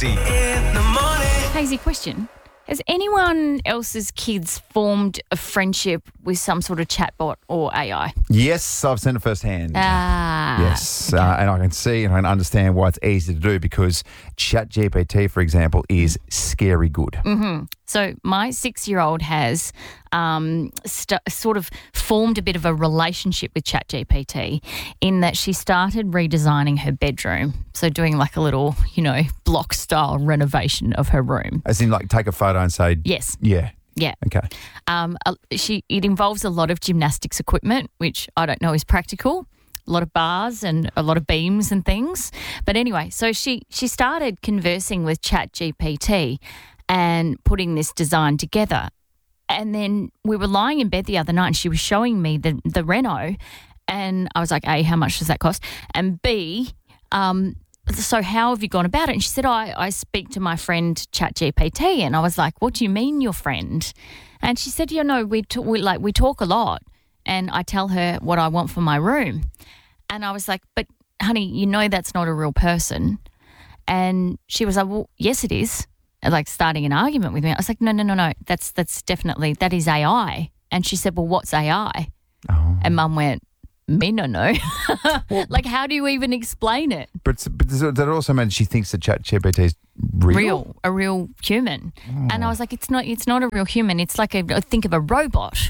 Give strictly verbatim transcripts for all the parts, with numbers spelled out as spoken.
Hazy. In the morning. Hazy, question. Has anyone else's kids formed a friendship with some sort of chatbot or A I? Yes, I've seen it firsthand. Ah. Yes, uh, and I can see and I can understand why it's easy to do because ChatGPT, for example, is scary good. Mm-hmm. So my six-year-old has um, st- sort of formed a bit of a relationship with ChatGPT in that she started redesigning her bedroom. So doing like a little, you know, block-style renovation of her room. As in, like, take a photo and say, Yes. yeah. Yeah. Okay. Um, uh, she it involves a lot of gymnastics equipment, which I don't know is practical. A lot of bars and a lot of beams and things. But anyway, so she she started conversing with ChatGPT and putting this design together. And then we were lying in bed the other night and she was showing me the the reno, and I was like, A, how much does that cost? And B, um, so how have you gone about it? And she said, oh, I, I speak to my friend ChatGPT. And I was like, what do you mean your friend? And she said, you know, we, t- we like we talk a lot and I tell her what I want for my room. And I was like, but honey, you know that's not a real person. And she was like, well, yes, it is. Like starting an argument with me. I was like, no, no, no, no. That's that's definitely, that is A I. And she said, well, what's A I? Oh. And Mum went, me no no. Well, like, how do you even explain it? But, but does it- that also means she thinks that ChatGPT is real? Real, a real human. Oh. And I was like, it's not it's not a real human. It's like a, think of a robot.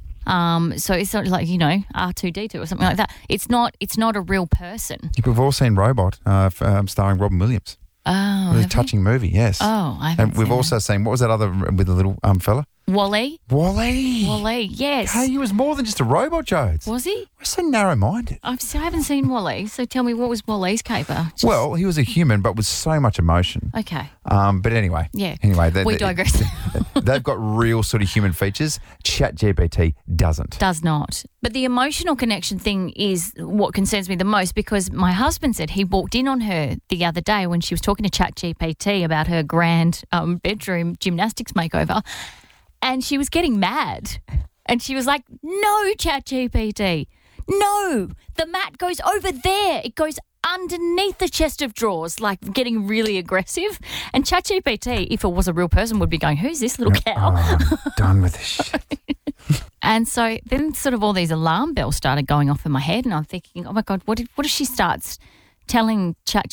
Um, so it's not like, you know, R two D two or something like that. It's not it's not a real person. We've all seen Robot, uh, f- um, starring Robin Williams. Oh, It was a have we? touching movie, yes. Oh, I haven't And we've seen also seen, what was that other with the little um fella? that. Wall-E. Wall-E. Wall-E, yes. Hey, he was more than just a robot, Jodes. Was he? We're so narrow-minded. I've, I haven't seen Wall-E, so tell me, what was Wall-E's caper? Just- Well, he was a human, but with so much emotion. Okay. Um, but anyway. Yeah. Anyway, they, We they- digress. they've got real sort of human features. ChatGPT doesn't. Does not. But the emotional connection thing is what concerns me the most, because my husband said he walked in on her the other day when she was talking to ChatGPT about her grand um, bedroom gymnastics makeover, and she was getting mad. And she was like, no, ChatGPT, no, the mat goes over there. It goes underneath the chest of drawers, like getting really aggressive. And ChatGPT, if it was a real person, would be going, who's this little cow? Oh, I'm done with this shit. And so then sort of all these alarm bells started going off in my head, and I'm thinking, oh, my God, what, did, what if she starts telling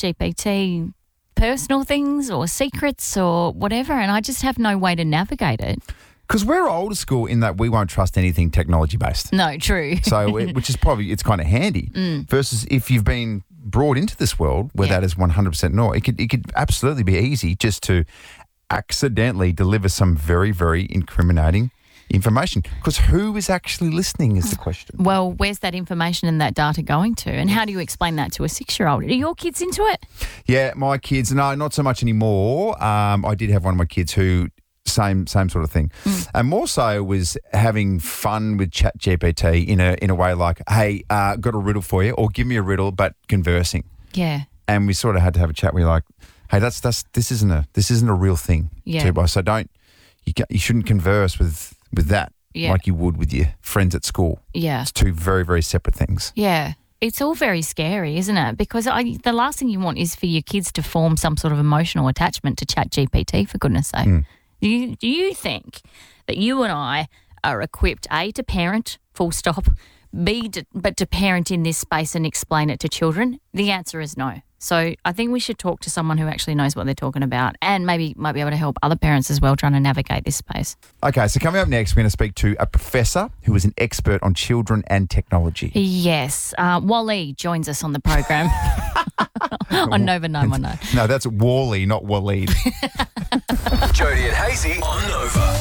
ChatGPT personal things or secrets or whatever, and I just have no way to navigate it? Because we're older school in that we won't trust anything technology-based. No, true. So, it, which is probably, it's kind of handy. Mm. Versus if you've been brought into this world where Yeah. that is one hundred percent normal, it could, it could absolutely be easy just to accidentally deliver some very, very incriminating information. Because who is actually listening is the question. Well, where's that information and that data going to? And how do you explain that to a six-year-old? Are your kids into it? Yeah, my kids, no, not so much anymore. Um, I did have one of my kids who, same same sort of thing. Mm. And more so was having fun with ChatGPT in a in a way like, hey, uh, got a riddle for you, or give me a riddle, but conversing. Yeah. And we sort of had to have a chat where you're like, hey, that's that's this isn't a this isn't a real thing. Yeah. Too, so don't you ca- you shouldn't converse with with that Yeah. like you would with your friends at school. Yeah. It's two very very separate things. Yeah. It's all very scary, isn't it? Because I, the last thing you want is for your kids to form some sort of emotional attachment to ChatGPT, for goodness sake. Mm. Do you, do you think that you and I are equipped, A, to parent, full stop, B, to, but to parent in this space and explain it to children? The answer is no. So I think we should talk to someone who actually knows what they're talking about, and maybe might be able to help other parents as well trying to navigate this space. Okay, so coming up next, we're going to speak to a professor who is an expert on children and technology. Yes. Uh, Wall-E joins us on the program on Nova nine one nine. No, that's Wally, not Waleed. Jody and Hazy on Nova.